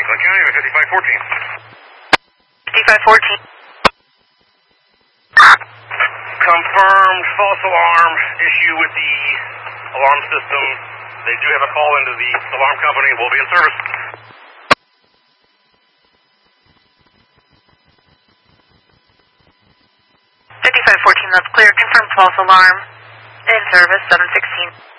County, 5514. 5514. Confirmed false alarm issue with the alarm system. They do have a call into the alarm company. We'll be in service. 5514, that's clear. Confirmed false alarm. In service, 716.